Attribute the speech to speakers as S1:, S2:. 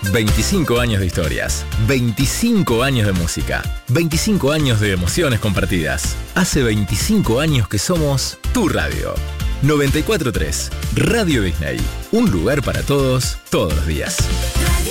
S1: 25 años de historias, 25 años de música, 25 años de emociones compartidas. Hace 25 años que somos tu radio. 94.3 Radio Disney. Un lugar para todos, todos los días.
S2: Radio